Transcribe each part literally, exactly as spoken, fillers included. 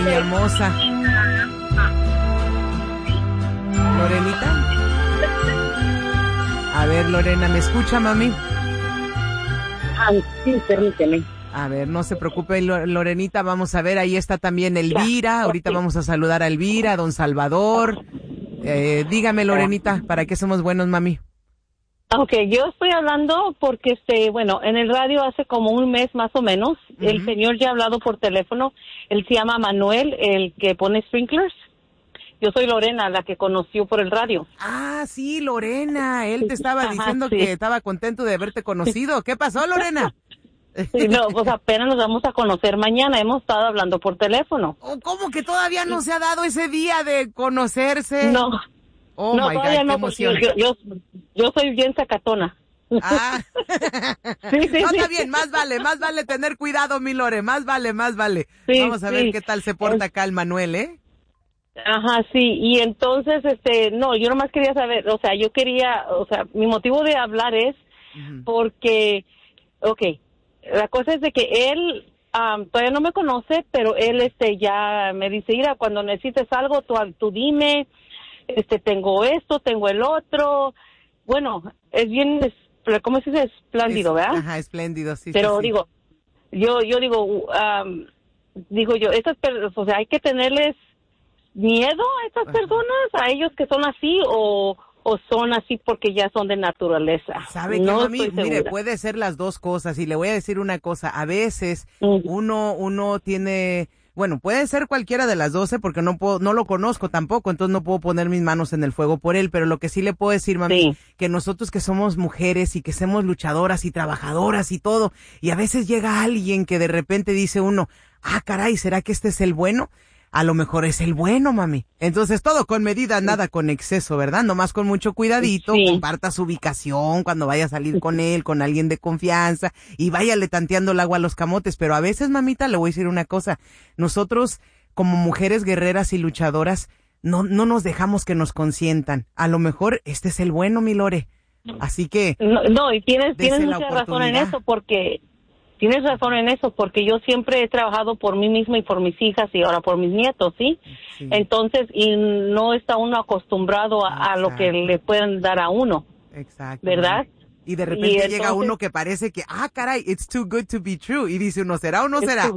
niña hermosa. ¿Lorenita? A ver, Lorena, ¿me escucha, mami? Ah, sí, permíteme. A ver, no se preocupe, Lorenita, vamos a ver, ahí está también Elvira, ahorita okay. Vamos a saludar a Elvira, a don Salvador. Eh, dígame, Lorenita, ¿para qué somos buenos, mami? Ok, yo estoy hablando porque, este, bueno, en el radio hace como un mes más o menos, uh-huh. El señor ya ha hablado por teléfono, él se llama Manuel, el que pone sprinklers. Yo soy Lorena, la que conoció por el radio. Ah, sí, Lorena, él te estaba Ajá, diciendo sí. que estaba contento de haberte conocido. ¿Qué pasó, Lorena? Sí, no, pues apenas nos vamos a conocer mañana, hemos estado hablando por teléfono. ¿Cómo que todavía no se ha dado ese día de conocerse? No, oh no my todavía God, no, qué emoción. Yo, yo, yo soy bien sacatona. Ah, sí, sí, no, sí. está bien, más vale, más vale tener cuidado, mi Lore, más vale, más vale. Sí, vamos a sí. ver qué tal se porta acá el Manuel, ¿eh? Ajá, sí, y entonces, este, no, yo nomás quería saber, o sea, yo quería, o sea, mi motivo de hablar es uh-huh. porque, okay, la cosa es de que él um, todavía no me conoce, pero él, este, ya me dice, mira, cuando necesites algo, tú, tú dime, este, tengo esto, tengo el otro, bueno, es bien, es, ¿cómo se dice? Espléndido, es, ¿verdad? Ajá, espléndido, sí, pero sí, sí. digo, yo, yo digo, um, digo yo, estas, o sea, hay que tenerles miedo a estas personas, a ellos que son así o, o son así porque ya son de naturaleza. ¿Sabe qué, no mami? Mire, puede ser las dos cosas y le voy a decir una cosa, a veces uh-huh. uno uno tiene, bueno, puede ser cualquiera de las doce porque no puedo, no lo conozco tampoco, entonces no puedo poner mis manos en el fuego por él, pero lo que sí le puedo decir, mami, sí. que nosotros que somos mujeres y que somos luchadoras y trabajadoras y todo, y a veces llega alguien que de repente dice uno, ah, caray, ¿será que este es el bueno? A lo mejor es el bueno, mami. Entonces, todo con medida, nada con exceso, ¿verdad? Nomás con mucho cuidadito, sí. Comparta su ubicación cuando vaya a salir con él, con alguien de confianza, y váyale tanteando el agua a los camotes. Pero a veces, mamita, le voy a decir una cosa. Nosotros, como mujeres guerreras y luchadoras, no, no nos dejamos que nos consientan. A lo mejor este es el bueno, mi Lore. Así que... No, no y tienes, tienes mucha razón en eso, porque... Tienes razón en eso, porque yo siempre he trabajado por mí misma y por mis hijas y ahora por mis nietos, ¿sí? sí. Entonces, y no está uno acostumbrado a, a lo que le pueden dar a uno. Exacto. ¿Verdad? Y de repente y llega entonces, uno que parece que, ah, caray, it's too good to be true. Y dice uno, ¿será o no será?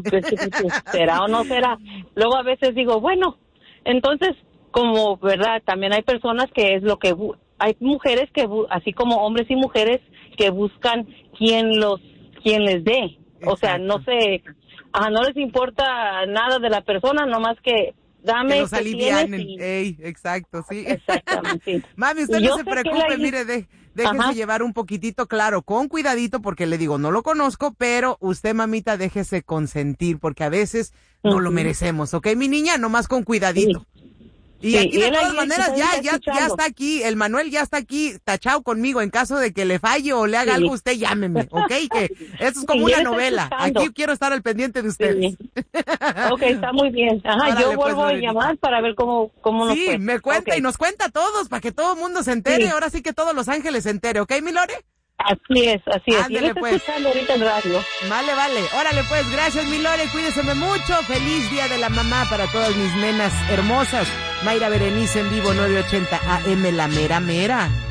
¿Será o no será? Luego a veces digo, bueno, entonces, como, ¿verdad? También hay personas que es lo que... Hay mujeres que, así como hombres y mujeres, que buscan quien los quien les dé, exacto. O sea, no sé, ajá, no les importa nada de la persona, nomás que dame que los alivianen, y... ey, exacto, sí. Exactamente. Mami, usted no se preocupe, la... mire, de, déjese ajá. llevar un poquitito, claro, con cuidadito, porque le digo, no lo conozco, pero usted, mamita, déjese consentir, porque a veces uh-huh. no lo merecemos, ¿ok, mi niña? Nomás con cuidadito. Sí. Y sí, aquí de todas maneras ya, ya, ya está aquí, el Manuel ya está aquí tachado conmigo en caso de que le falle o le haga sí. algo, usted llámeme, ¿ok? Que esto es como sí, una novela, escuchando. Aquí quiero estar al pendiente de ustedes. Sí. Ok, está muy bien. Ajá, Árale, yo vuelvo pues, a llamar para ver cómo, cómo nos Sí, fue. me cuenta okay. y nos cuenta a todos para que todo el mundo se entere, sí. ahora sí que todos Los Ángeles se entere, ¿ok, mi Lore? Así es, así es. Ándale, yo pues. escuchando ahorita en radio. Vale, vale. Órale, pues, gracias, mi Lore. Cuídeseme mucho. Feliz Día de la Mamá para todas mis nenas hermosas. Mayra Berenice en vivo, nueve ochenta A M, la mera mera.